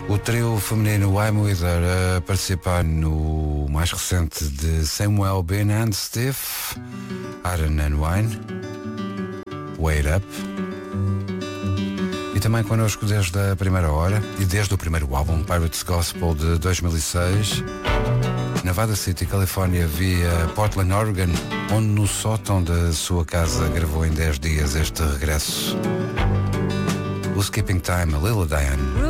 O trio feminino I'm Wither a participar no mais recente de Samuel Ben and Steve, Iron and Wine, Wait Up. E também connosco desde a primeira hora e desde o primeiro álbum Pirates Gospel de 2006, Nevada City, Califórnia, via Portland, Oregon, onde no sótão da sua casa gravou em 10 dias este regresso. O Skipping Time, a Lila Diane.